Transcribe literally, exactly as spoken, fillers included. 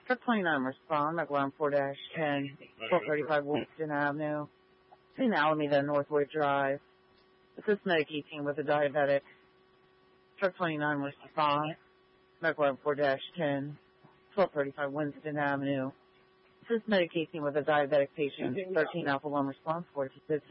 Truck twenty-nine respond, McLaren four dash ten, twelve thirty-five Wilson Avenue, in Alameda, Northwood Drive. Assist Medicaid team with a diabetic. Truck twenty-nine respond, McLaren four dash ten, twelve thirty-five Winston Avenue. Assist Medicaid team with a diabetic patient. thirteen Alpha one response, fourteen fifteen.